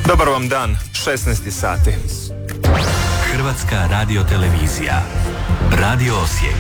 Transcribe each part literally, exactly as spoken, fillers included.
Dobar vam dan, šesnaest sati. Hrvatska radiotelevizija. Radio Osijek.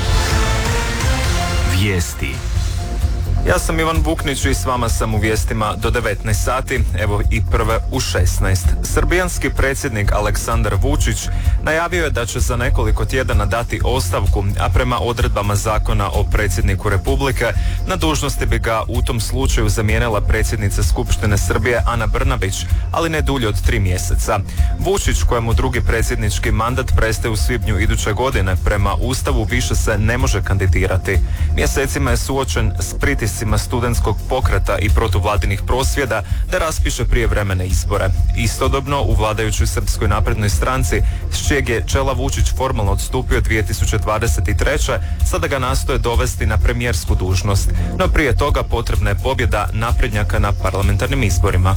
Vijesti. Ja sam Ivan Vuknić i s vama sam u vijestima do devetnaest sati, evo i prve u šesnaest. Srbijanski predsjednik Aleksandar Vučić najavio je da će za nekoliko tjedana dati ostavku, a prema odredbama zakona o predsjedniku Republike na dužnosti bi ga u tom slučaju zamijenila predsjednica Skupštine Srbije Ana Brnabić, ali ne dulje od tri mjeseca. Vučić, kojemu drugi predsjednički mandat prestaje u svibnju iduće godine, prema Ustavu više se ne može kandidirati. Mjesecima je suočen s pritiscima studentskog pokreta i protuvladinih prosvjeda da raspiše prijevremene izbore. Istodobno u vladajućoj Srpskoj naprednoj stranci, s čijeg je čela Vučić formalno odstupio dvije tisuće dvadeset treće. sada ga nastoje dovesti na premijersku dužnost, no prije toga potrebna je pobjeda naprednjaka na parlamentarnim izborima.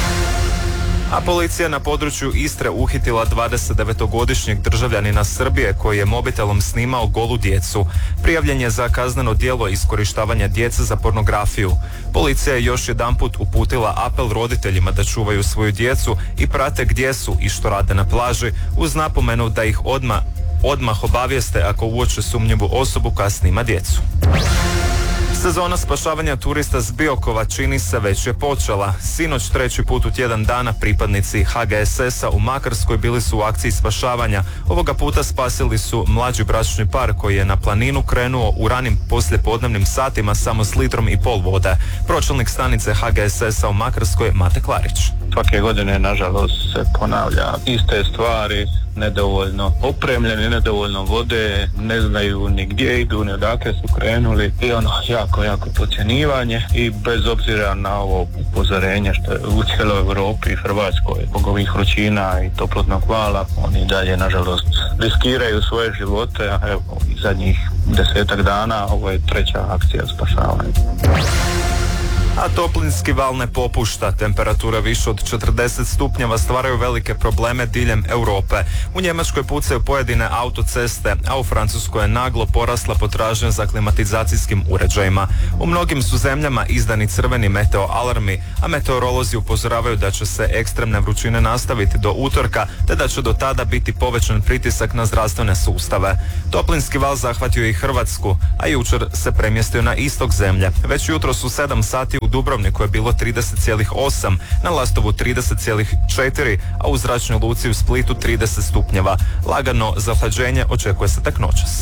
A policija na području Istre uhitila dvadesetdevetogodišnjeg državljanina Srbije koji je mobitelom snimao golu djecu. Prijavljen je za kazneno djelo iskorištavanja djece za pornografiju. Policija je još jedanput uputila apel roditeljima da čuvaju svoju djecu i prate gdje su i što rade na plaži, uz napomenu da ih odmah, odmah obavijeste ako uoče sumnjivu osobu koja snima djecu. Sezona spašavanja turista s Biokova čini se već je počela. Sinoć treći put u tjedan dana pripadnici H G S S-a u Makarskoj bili su u akciji spašavanja. Ovoga puta spasili su mlađi bračni par koji je na planinu krenuo u ranim poslijepodnevnim satima samo s litrom i pol vode. Pročelnik stanice H G S S-a u Makarskoj Mate Klarić. Svake godine, nažalost, se ponavlja iste stvari, nedovoljno opremljeni, nedovoljno vode, ne znaju ni gdje idu, ni odakle su krenuli i ono jako, jako podcjenjivanje i bez obzira na ovo upozorenje što je u cijeloj Europi i Hrvatskoj zbog ovih vrućina i toplotnog vala, oni dalje, nažalost, riskiraju svoje živote, a evo i zadnjih desetak dana ovo je treća akcija spašavanja. A toplinski val ne popušta. Temperature više od četrdeset stupnjeva stvaraju velike probleme diljem Europe. U Njemačkoj pucaju pojedine autoceste, a u Francuskoj je naglo porasla potražnja za klimatizacijskim uređajima. U mnogim su zemljama izdani crveni meteo alarmi, a meteorolozi upozoravaju da će se ekstremne vrućine nastaviti do utorka, te da će do tada biti povećan pritisak na zdravstvene sustave. Toplinski val zahvatio i Hrvatsku, a jučer se premjestio na istok zemlje. Već jutros u sedam sati u Dubrovniku je bilo trideset zarez osam, na Lastovu trideset zarez četiri, a u zračnoj luci u Splitu trideset stupnjeva. Lagano zahlađenje očekuje se tek noćas.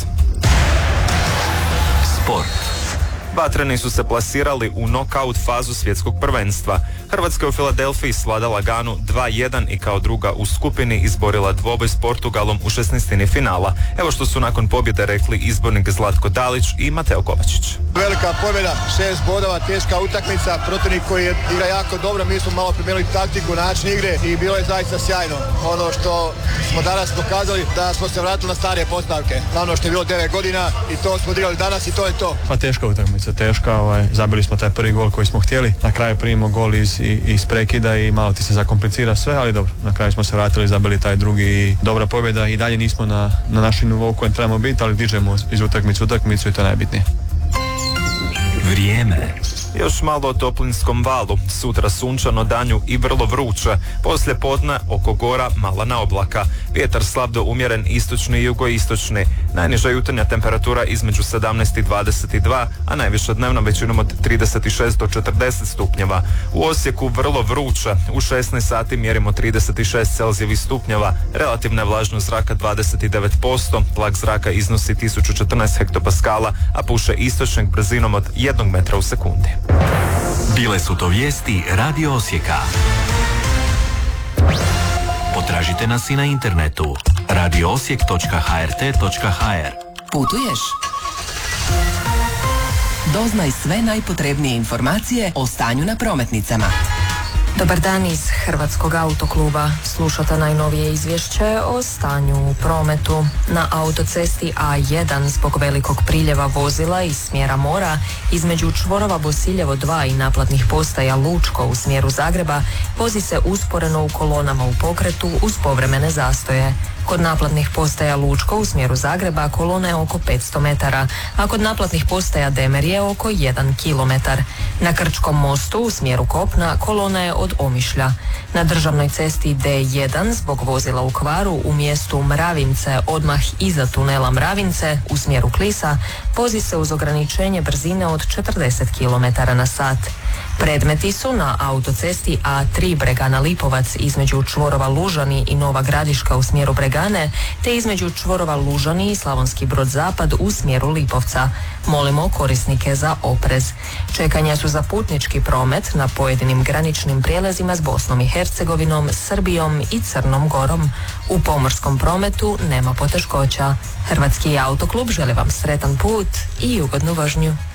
Sport. Vatreni su se plasirali u nokaut fazu svjetskog prvenstva. Hrvatska je u Filadelfiji svladala Ganu dva jedan i kao druga u skupini izborila dvoboj s Portugalom u šesnaestini finala. Evo što su nakon pobjede rekli izbornik Zlatko Dalić i Mateo Kovačić. Velika pobjeda, šest bodova, teška utakmica, protivnik koji je igra jako dobro, mi smo malo promijenili taktiku, način igre i bilo je zaista sjajno. Ono što smo danas pokazali da smo se vratili na stare postavke, na ono što je bilo devet godina i to smo odigrali danas i to je to. Pa teška utakmica, teška, ovaj, zabili smo taj prvi gol koji smo htjeli, na kraju primimo gol iz, iz prekida i malo ti se zakomplicira sve, ali dobro, na kraju smo se vratili, zabili taj drugi i dobra pobjeda i dalje nismo na, na našem nivou kojem trebamo biti, ali dižemo iz utakmicu utakmicu i to je najbitnije. Vrijeme. Još malo o toplinskom valu. Sutra sunčano, danju i vrlo vruće. Poslije podne oko gora malana oblaka. Vjetar slab do umjeren istočni i jugoistočni. Najniža jutarnja temperatura između sedamnaest i dvadeset dva, a najviša dnevna većinom od trideset šest do četrdeset stupnjeva. U Osijeku vrlo vruće. U šesnaest sati mjerimo trideset šest Celzijevih stupnjeva. Relativna je vlažnost zraka dvadeset devet posto. Tlak zraka iznosi tisuću četrnaest hektopaskala, a puše istočnik brzinom od jednog metra u sekundi. Bile su to vijesti Radio Osijeka. Potražite nas i na internetu radio osijek točka h r t točka h r. Putuješ? Doznaj sve najpotrebnije informacije o stanju na prometnicama. Dobar dan iz Hrvatskog autokluba. Slušate najnovije izvješće o stanju u prometu. Na autocesti A jedan zbog velikog priljeva vozila iz smjera mora između čvorova Bosiljevo dva i naplatnih postaja Lučko u smjeru Zagreba vozi se usporeno u kolonama u pokretu uz povremene zastoje. Kod naplatnih postaja Lučko u smjeru Zagreba kolona je oko petsto metara, a kod naplatnih postaja Demerje oko jedan kilometar. Na Krčkom mostu u smjeru kopna kolona je od Omišlja. Na državnoj cesti D jedan zbog vozila u kvaru u mjestu Mravince odmah iza tunela Mravince u smjeru Klisa vozi se uz ograničenje brzine od četrdeset kilometara na sat. Predmeti su na autocesti A tri Bregana Lipovac između čvorova Lužani i Nova Gradiška u smjeru Bregane, te između čvorova Lužani i Slavonski Brod Zapad u smjeru Lipovca. Molimo korisnike za oprez. Čekanja su za putnički promet na pojedinim graničnim prijelazima s Bosnom i Hercegovinom, Srbijom i Crnom Gorom. U pomorskom prometu nema poteškoća. Hrvatski autoklub želi vam sretan put i ugodnu vožnju.